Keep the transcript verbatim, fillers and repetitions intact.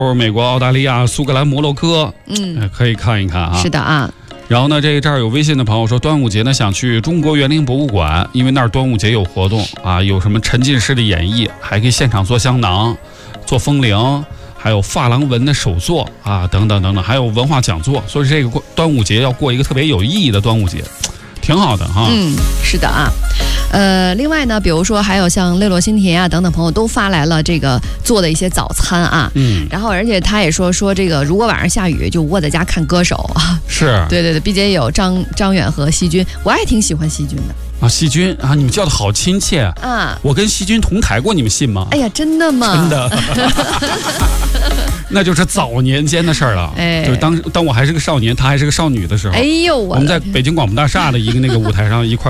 美国、澳大利亚、苏格兰、摩洛哥， 嗯， 可以看一看啊。 是的啊。 然后呢，这这儿有微信的朋友说，端午节呢想去中国园林博物馆，因为那儿端午节有活动啊，有什么沉浸式的演绎，还可以现场做香囊、做风铃，还有珐琅纹的手作啊，等等等等，还有文化讲座。所以这个端午节要过一个特别有意义的端午节，挺好的哈。 嗯，是的啊。呃，另外呢，比如说还有像泪落心田啊等等朋友都发来了这个做的一些早餐啊， 嗯， 然后而且他也说说这个如果晚上下雨就窝在家看歌手啊， 是， 对对对，毕竟有张张远和细菌，我还挺喜欢细菌的啊，细菌啊，你们叫的好亲切啊， 我跟细菌同台过，你们信吗？ 哎呀，真的吗？ 真的。那就是早年间的事儿了， 哎， 就是当当我还是个少年，她还是个少女的时候， 哎呦，我我们在北京广播大厦的一个那个舞台上一块